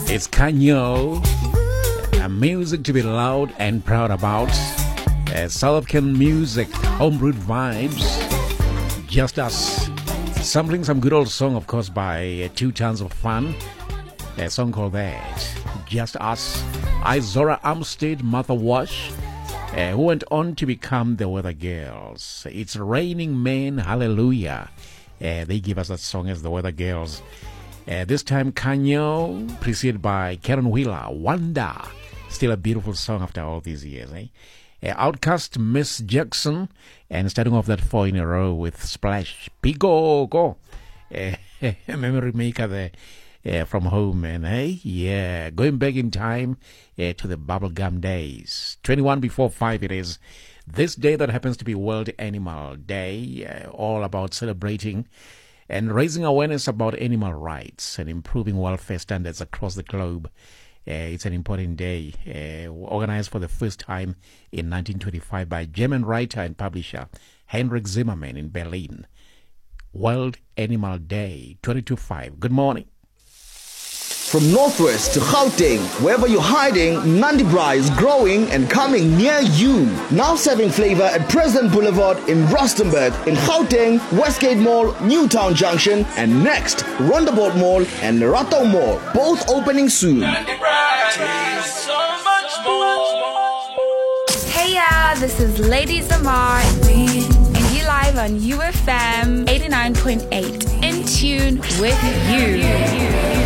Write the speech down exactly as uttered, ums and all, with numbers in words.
It's Kanyo, a music to be loud and proud about. Uh, South African music, homebrewed vibes, just us. Sampling some good old song, of course, by uh, Two Tons of Fun. A song called that, Just Us. I, Zora Armstead, Martha Wash, uh, who went on to become the Weather Girls. It's Raining Men, Hallelujah. Uh, they give us that song as the Weather Girls. Uh, this time, Kanyo, preceded by Karen Wheeler, Wonder. Still a beautiful song after all these years, eh? Uh, Outcast, Miss Jackson, and starting off that four in a row with Splash, Pigo, go. Uh, memory maker there uh, from home, and hey, yeah, going back in time uh, to the bubblegum days. twenty-one before five it is. This day that happens to be World Animal Day, uh, all about celebrating and raising awareness about animal rights and improving welfare standards across the globe. Uh, it's an important day, uh, organized for the first time in nineteen twenty-five by German writer and publisher Heinrich Zimmermann in Berlin. World Animal Day, twenty-two five. Good morning. From Northwest to Gauteng, wherever you're hiding, Nandi Bra is growing and coming near you. Now serving flavor at President Boulevard in Rustenburg, in Gauteng, Westgate Mall, Newtown Junction, and next, Rondeboort Mall and Lerato Mall, both opening soon. Nandi Bra, so much more. Hey yeah, this is Lady Zamar, and you live on U F M eighty-nine point eight, in tune with you.